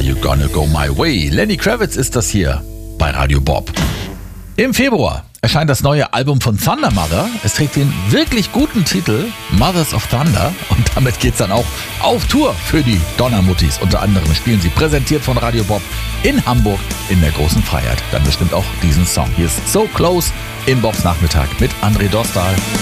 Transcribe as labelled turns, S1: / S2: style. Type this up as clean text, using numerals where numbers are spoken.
S1: You Gonna Go My Way. Lenny Kravitz ist das hier bei Radio Bob. Im Februar erscheint das neue Album von Thunder Mother. Es trägt den wirklich guten Titel Mothers of Thunder und damit geht's dann auch auf Tour für die Donnermuttis. Unter anderem spielen sie präsentiert von Radio Bob in Hamburg in der großen Freiheit. Dann bestimmt auch diesen Song. Hier ist So Close in Bobs Nachmittag mit André Dostal.